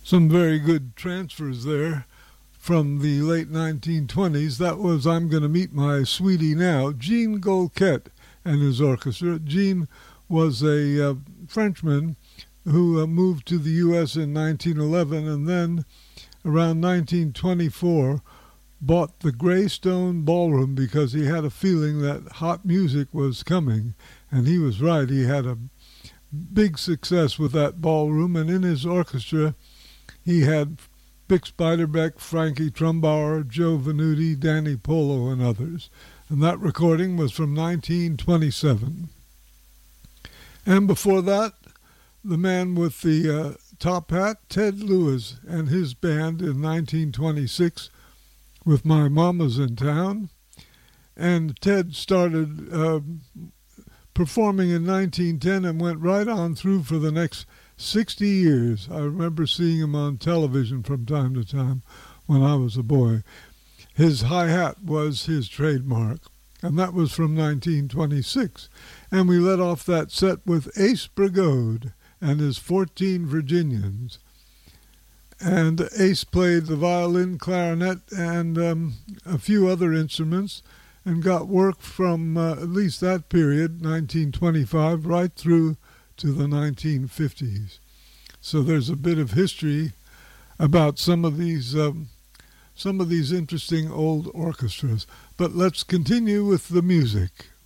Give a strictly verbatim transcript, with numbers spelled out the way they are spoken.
some very good transfers there from the late nineteen twenties. That was I'm Gonna Meet My Sweetie Now, Jean Golquet and his orchestra. Jean was a uh, Frenchman who uh, moved to the U S in nineteen eleven and then around nineteen twenty-four bought the Greystone Ballroom because he had a feeling that hot music was coming. And he was right. He had a big success with that ballroom, and in his orchestra he had Bix Beiderbecke, Frankie Trumbauer, Joe Venuti, Danny Polo, and others. And that recording was from nineteen twenty-seven. And before that, the man with the uh, top hat, Ted Lewis, and his band in nineteen twenty-six with My Mama's in Town. And Ted started uh, performing in nineteen ten and went right on through for the next sixty years. I remember seeing him on television from time to time when I was a boy. His hi-hat was his trademark, and that was from nineteen twenty-six. And we let off that set with Ace Brigode and his fourteen Virginians. And Ace played the violin, clarinet, and um, a few other instruments, and got work from uh, at least that period, nineteen twenty-five, right through to the nineteen fifties. So there's a bit of history about some of these um, some of these interesting old orchestras. But let's continue with the music.